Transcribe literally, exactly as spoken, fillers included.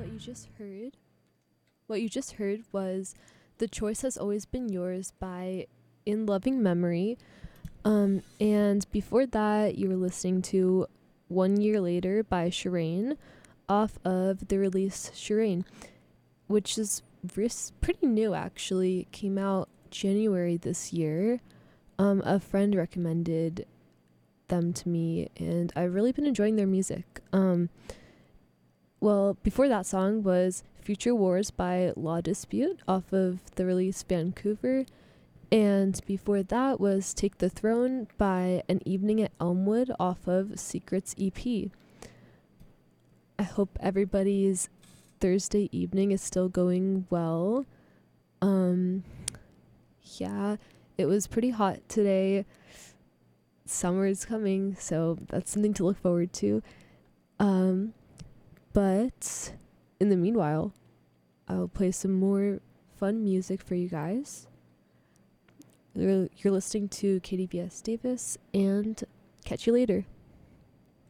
What you just heard, what you just heard was "The Choice Has Always Been Yours" by In Loving Memory. Um, and before that, you were listening to "One Year Later" by Shireen, off of the release Shireen, which is ris- pretty new actually. It came out January this year. Um, a friend recommended them to me, and I've really been enjoying their music. Um, well, before that song was Future Wars by Law Dispute off of the release Vancouver. And before that was Take the Throne by An Evening at Elmwood off of Secrets E P. I hope everybody's Thursday evening is still going well. Um, yeah, it was pretty hot today. Summer is coming, so that's something to look forward to. Um, but in the meanwhile, I'll play some more fun music for you guys. You're, you're listening to K D B S Davis, and catch you later.